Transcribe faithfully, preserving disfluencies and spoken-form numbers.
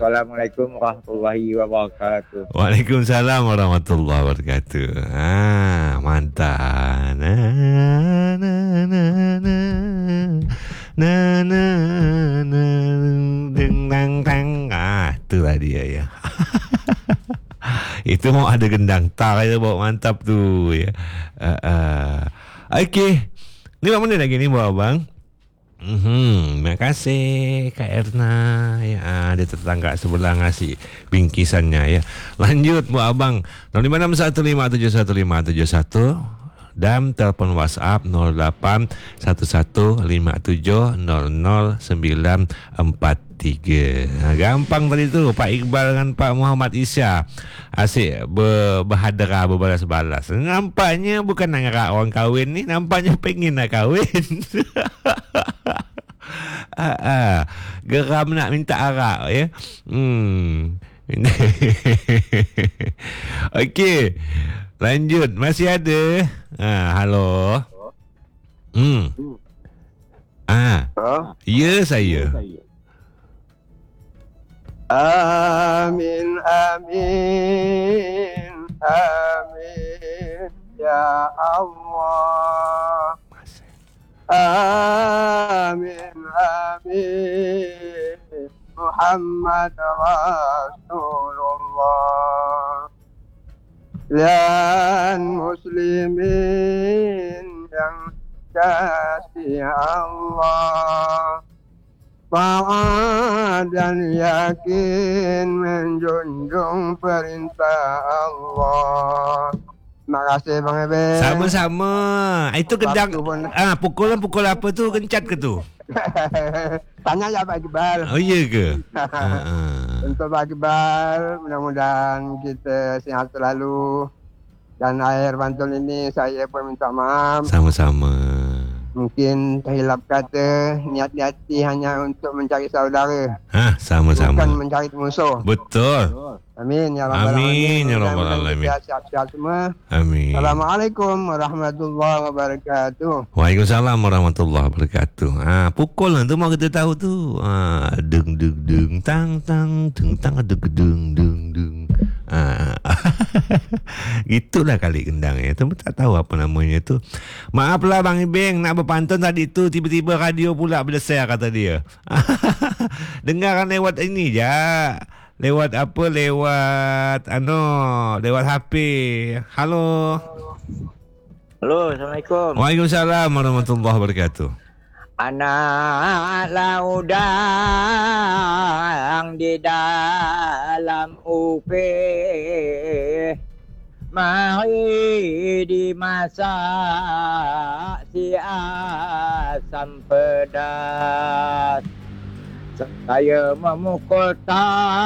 Assalamualaikum warahmatullahi wabarakatuh. Waalaikumsalam warahmatullahi wabarakatuh. Ah, mantap. Na na na na na na na ding dang dang. Ah, itulah dia ya. Itu mau ada gendang tar itu bawa mantap tu ya. Uh, uh. Okey. Ni mana lagi ni buat abang? Hmm, terima kasih Kak Erna ya, ada tetangga sebelah ngasih bingkisannya ya. Lanjut buat abang nol lima enam satu lima tujuh satu lima tujuh satu dan telefon WhatsApp nol lapan satu satu lima tujuh nol nol sembilan empat tiga. Nah, gampang tadi tu Pak Iqbal dengan Pak Muhammad Isya asyik ber, berhadara berbalas-balas. Nampaknya bukan nak ngarak orang kahwin ni, nampaknya pengen nak kahwin. ah, ah. Geram nak minta arak ya. Hmm. Okey. Lanjut, masih ada. Ah, halo. Hmm. Ah. Ya, saya. Amin, amin, amin, ya Allah. Amin, amin, Muhammad Rasulullah. Dan muslimin yang kasih Allah, taat dan yakin menjunjung perintah Allah. Terima kasih Bang Eben. Sama-sama. Itu gendang ah pukulan pukul apa tu, kencat ke tu? Tanya ya Pak Iqbal. Oh iya ke? Untuk Pak Iqbal, mudah-mudahan kita sihat selalu. Dan akhir Bantul ini saya pun minta maaf. Sama-sama. Mungkin terhilap kata, niat di hati hanya untuk mencari saudara. Ah, sama-sama. Bukan mencari musuh. Betul. Amin ya rabbal alamin. Amin ya rabbal alamin. Sihat-sihat semua. Amin. Assalamualaikum warahmatullahi wabarakatuh. Waalaikumsalam warahmatullahi wabarakatuh. Ah, pukul lah tu mau kita tahu tu. Ah, deng deng deng tang tang deng tang deng deng deng deng. Ah. Itulah kali gendang ya. Tu tak tahu apa namanya tu. Maaflah Bang Ibeng nak berpantun tadi tu, tiba-tiba radio pula berdesak kata dia. Dengarkan lewat ini je. Lewat apa? Lewat ano, lewat H P. Halo. Halo, Assalamualaikum. Waalaikumsalam warahmatullahi wabarakatuh. Anak laudang di dalam upih, mari dimasak si asam pedas. Saya memukul tak